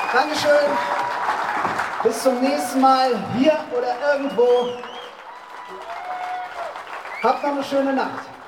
Dankeschön. Bis zum nächsten Mal, hier oder irgendwo. Habt noch eine schöne Nacht.